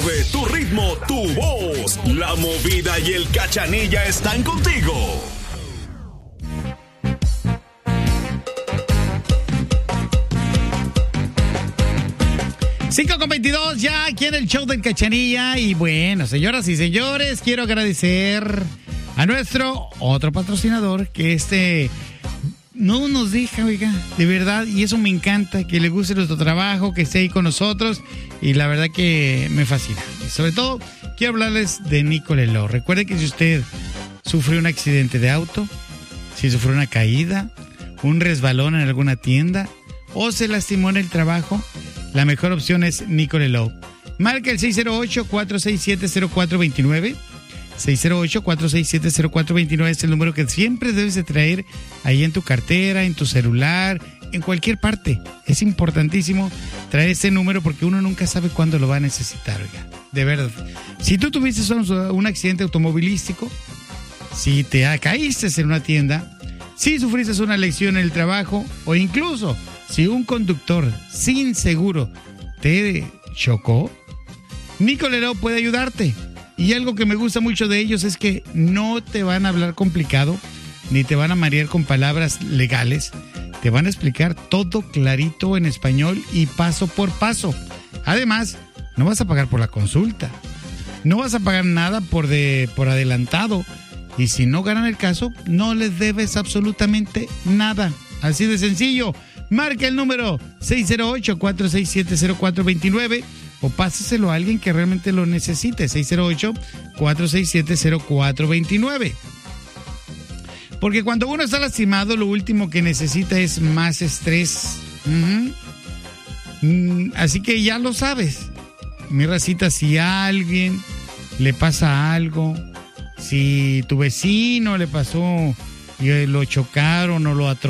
tarde, tu ritmo, tu voz. La movida y el Cachanilla están contigo. Cinco con 22 ya aquí en el show del Cachanilla. Y bueno, señoras y señores, quiero agradecer a nuestro otro patrocinador que no nos deja, oiga, de verdad, y eso me encanta, que le guste nuestro trabajo, que esté ahí con nosotros, y la verdad que me fascina. Y sobre todo, quiero hablarles de Nicoleló. Recuerde que si usted sufrió un accidente de auto, si sufrió una caída, un resbalón en alguna tienda, o se lastimó en el trabajo, la mejor opción es Nicoleló. Marca el 608-467-0429. 608-467-0429 es el número que siempre debes de traer ahí en tu cartera, en tu celular, en cualquier parte. Es importantísimo traer ese número porque uno nunca sabe cuándo lo va a necesitar, oiga. De verdad. Si tú tuviste un accidente automovilístico, si te caíste en una tienda, si sufriste una lesión en el trabajo, o incluso si un conductor sin seguro te chocó, Nicoleló puede ayudarte. Y algo que me gusta mucho de ellos es que no te van a hablar complicado, ni te van a marear con palabras legales. Te van a explicar todo clarito en español y paso por paso. Además, no vas a pagar por la consulta. No vas a pagar nada por adelantado. Y si no ganan el caso, no les debes absolutamente nada. Así de sencillo. Marca el número 608-467-0429 o pásaselo a alguien que realmente lo necesite. 608-467-0429. Porque cuando uno está lastimado, lo último que necesita es más estrés. Así que ya lo sabes. Mi racita, si a alguien le pasa algo, si tu vecino le pasó y lo chocaron o lo atropellaron,